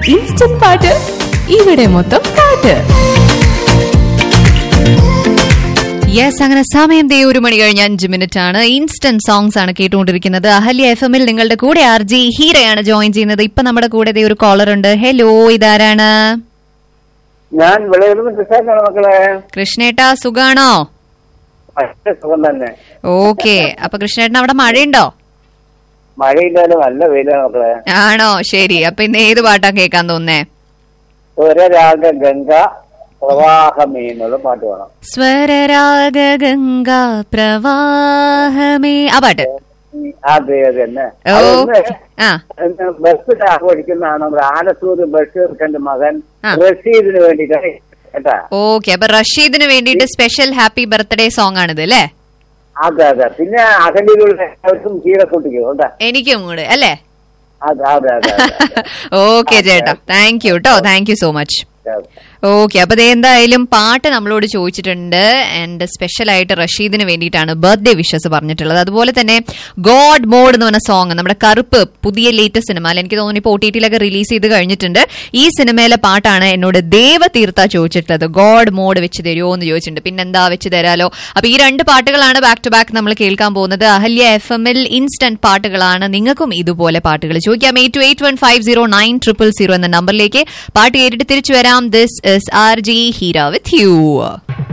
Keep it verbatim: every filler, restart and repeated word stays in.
Instant പാട്ട് ഇവിടെ മൊത്തം പാട്ട്. യെസ്, അങ്ങനെ സമയം ദേ ഒരു മണി കഴിഞ്ഞ അഞ്ച് മിനിറ്റ് ആണ്. ഇൻസ്റ്റന്റ് സോങ്സ് ആണ് കേട്ടുകൊണ്ടിരിക്കുന്നത്. അഹല്യ എഫ് എമ്മിൽ നിങ്ങളുടെ കൂടെ ആർ ജി ഹീരയാണ് ജോയിൻ ചെയ്യുന്നത്. ഇപ്പൊ നമ്മുടെ കൂടെ ദേ ഒരു കോളർ ഉണ്ട്. ഹലോ, ഇതാരാണ്? ഞാൻ മക്കളെ കൃഷ്ണേട്ടാ, സുഖാണോ? സുഖം തന്നെ. ഓക്കെ, അപ്പൊ കൃഷ്ണേട്ടൻ അവിടെ മഴയുണ്ടോ? മഴയില്ലാലും നല്ല വെയിലാണ് മക്കളെ. ആണോ? ശരി, അപ്പൊ ഇന്ന് ഏത് പാട്ടാ കേൾക്കാൻ തോന്നേ? സ്വരരാഗ ഗംഗ പ്രവാഹമേ എന്നുള്ള പാട്ട് വേണം. സ്വരരാഗ ഗംഗ പ്രവാഹമേ, ആ പാട്ട്. അതെ അതെ തന്നെ. ബസ് ആഘോഷിക്കുന്നതാണ് നമ്മുടെ ആലത്തൂർ ബഷീർ ഖാന്റെ മകൻ റഷീദിന് വേണ്ടിട്ടാണ് കേട്ടാ. ഓക്കെ, അപ്പൊ റഷീദിന് വേണ്ടിട്ട് സ്പെഷ്യൽ ഹാപ്പി ബർത്ത്ഡേ സോങ് ആണിത് അല്ലേ? അതെ അതെ. പിന്നെ അകലിലുള്ള എല്ലാവർക്കും ഹീരക്കുട്ടിക്കും എനിക്കും കൂടെ അല്ലേ? അതെ അതെ അതെ. ഓക്കെ ചേട്ടാ, താങ്ക് യു കേട്ടോ, thank you so much. Okay, അപ്പൊ എന്തായാലും പാട്ട് നമ്മളോട് ചോദിച്ചിട്ടുണ്ട്. ആൻഡ് സ്പെഷ്യൽ ആയിട്ട് റഷീദിന് വേണ്ടിയിട്ടാണ് ബർത്ത്ഡേ വിഷസ് പറഞ്ഞിട്ടുള്ളത്. അതുപോലെ തന്നെ ഗോഡ് മോഡ് എന്ന് പറഞ്ഞ സോങ്, നമ്മുടെ കറുപ്പ് പുതിയ ലേറ്റസ്റ്റ് സിനിമ അല്ല, എനിക്ക് തോന്നുന്നു ഇപ്പോൾ ഒ ടി ടിയിലൊക്കെ റിലീസ് ചെയ്ത് കഴിഞ്ഞിട്ടുണ്ട്. ഈ സിനിമയിലെ പാട്ടാണ് എന്നോട് ദേവതീർത്ഥ ചോദിച്ചിട്ടുള്ളത്. ഗോഡ് മോഡ് വെച്ച് തരുമോ എന്ന് ചോദിച്ചിട്ടുണ്ട്. പിന്നെന്താ, വെച്ച് തരാലോ. അപ്പൊ ഈ രണ്ട് പാട്ടുകളാണ് ബാക്ക് ടു ബാക്ക് നമ്മൾ കേൾക്കാൻ പോകുന്നത്. അഹല്യ എഫ് എമ്മിൽ ഇൻസ്റ്റന്റ് പാട്ടുകളാണ്. നിങ്ങൾക്കും ഇതുപോലെ പാട്ടുകൾ ചോദിക്കാം. Eight to eight one five zero nine triple zero എന്ന നമ്പറിലേക്ക് പാട്ട് കേട്ടിട്ട് തിരിച്ചു വരാം. This is R J Hira with you.